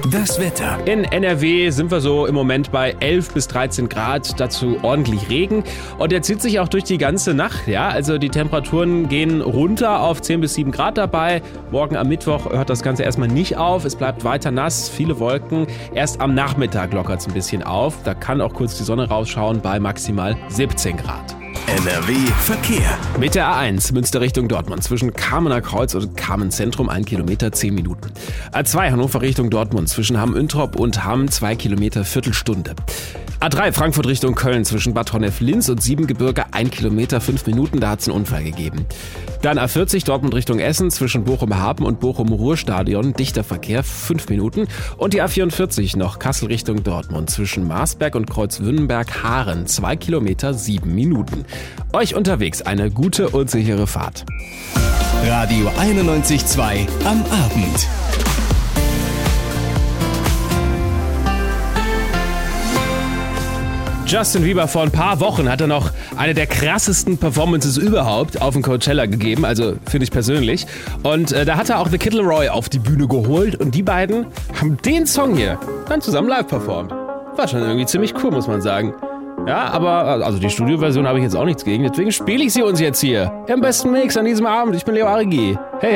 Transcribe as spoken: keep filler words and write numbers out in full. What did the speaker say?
Das Wetter. In N R W sind wir so im Moment bei elf bis dreizehn Grad, dazu ordentlich Regen. Und der zieht sich auch durch die ganze Nacht. Ja, also die Temperaturen gehen runter auf zehn bis sieben Grad dabei. Morgen am Mittwoch hört das Ganze erstmal nicht auf. Es bleibt weiter nass, viele Wolken. Erst am Nachmittag lockert es ein bisschen auf. Da kann auch kurz die Sonne rausschauen bei maximal siebzehn Grad. N R W Verkehr. Mit der A eins Münster Richtung Dortmund zwischen Kamener Kreuz und Kamen Zentrum ein Kilometer zehn Minuten. A zwei Hannover Richtung Dortmund zwischen Hamm-Üntrop und Hamm zwei Kilometer Viertelstunde. A drei Frankfurt Richtung Köln zwischen Bad Honnef-Linz und Siebengebirge ein Kilometer fünf Minuten, da hat es einen Unfall gegeben. Dann A vierzig Dortmund Richtung Essen zwischen Bochum-Hafen und Bochum-Ruhrstadion, dichter Verkehr fünf Minuten. Und die A vierundvierzig noch Kassel Richtung Dortmund zwischen Marsberg und Kreuzwünnenberg-Haaren zwei Kilometer sieben Minuten. Euch unterwegs eine gute und sichere Fahrt. Radio einundneunzig Komma zwei am Abend. Justin Bieber, vor ein paar Wochen hat er noch eine der krassesten Performances überhaupt auf dem Coachella gegeben, also finde ich persönlich. Und äh, da hat er auch The Kid Laroi auf die Bühne geholt und die beiden haben den Song hier dann zusammen live performt. War schon irgendwie ziemlich cool, muss man sagen. Ja, aber also die Studioversion habe ich jetzt auch nichts gegen, deswegen spiele ich sie uns jetzt hier im besten Mix an diesem Abend. Ich bin Leo Arigi. Hey.